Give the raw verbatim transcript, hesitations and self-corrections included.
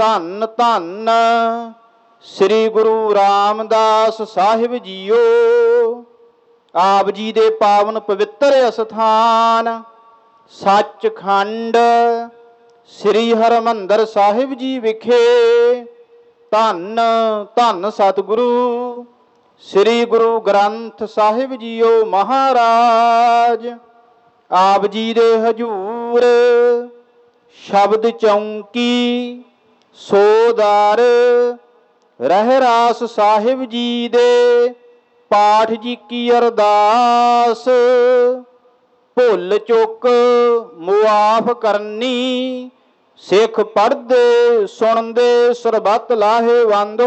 ਧੰਨ ਧੰਨ ਸ੍ਰੀ ਗੁਰੂ ਰਾਮਦਾਸ ਸਾਹਿਬ ਜੀਓ। ਆਪ ਜੀ ਦੇ ਪਾਵਨ ਪਵਿੱਤਰ ਅਸਥਾਨ ਸੱਚਖੰਡ ਸ੍ਰੀ ਹਰਿਮੰਦਰ ਸਾਹਿਬ ਜੀ ਵਿਖੇ ਧੰਨ ਧੰਨ ਸਤਿਗੁਰੂ ਸ੍ਰੀ ਗੁਰੂ ਗ੍ਰੰਥ ਸਾਹਿਬ ਜੀਓ ਮਹਾਰਾਜ ਆਪ ਜੀ ਦੇ ਹਜੂਰ ਸ਼ਬਦ ਚੌਂਕੀ ਸੋਦਾਰ ਰਹਿਰਾਸ ਸਾਹਿਬ ਜੀ ਦੇ ਪਾਠ ਜੀ ਕੀ ਅਰਦਾਸ ਭੁੱਲ ਚੁੱਕ ਮੁਆਫ ਕਰਨੀ। ਸਿੱਖ ਪੜ੍ਹਦੇ ਸੁਣਦੇ ਸਰਬੱਤ ਲਾਹੇਵੰਦ